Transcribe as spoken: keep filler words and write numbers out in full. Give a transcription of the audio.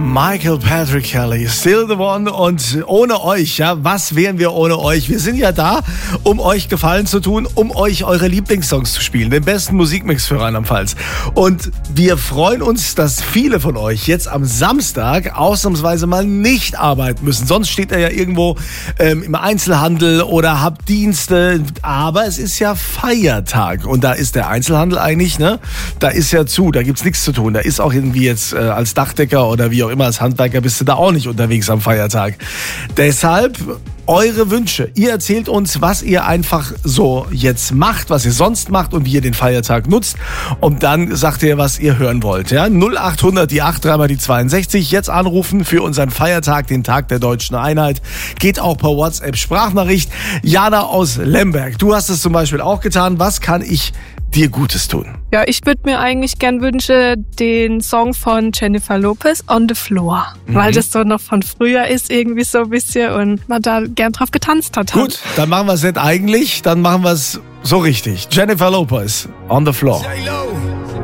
Michael Patrick Kelly, Still the One, und ohne euch, ja, was wären wir ohne euch? Wir sind ja da, um euch Gefallen zu tun, um euch eure Lieblingssongs zu spielen, den besten Musikmix für Rheinland-Pfalz. Und wir freuen uns, dass viele von euch jetzt am Samstag ausnahmsweise mal nicht arbeiten müssen. Sonst steht ihr ja irgendwo ähm, im Einzelhandel oder habt Dienste, aber es ist ja Feiertag und da ist der Einzelhandel eigentlich, ne, da ist ja zu, da gibt's nichts zu tun. Da ist auch irgendwie jetzt äh, als Dachdecker oder wie auch immer als Handwerker bist du da auch nicht unterwegs am Feiertag. Deshalb eure Wünsche. Ihr erzählt uns, was ihr einfach so jetzt macht, was ihr sonst macht und wie ihr den Feiertag nutzt. Und dann sagt ihr, was ihr hören wollt. Ja? null acht hundert, die acht, dreimal die zweiundsechzig. Jetzt anrufen für unseren Feiertag, den Tag der Deutschen Einheit. Geht auch per WhatsApp-Sprachnachricht. Jana aus Lemberg, du hast es zum Beispiel auch getan. Was kann ich dir Gutes tun? Ja, ich würde mir eigentlich gern wünschen, den Song von Jennifer Lopez, On the Floor. Mhm. Weil das so noch von früher ist, irgendwie so ein bisschen, und man da gern drauf getanzt hat. Gut, dann machen wir es nicht eigentlich, dann machen wir es so richtig. Jennifer Lopez, On the Floor.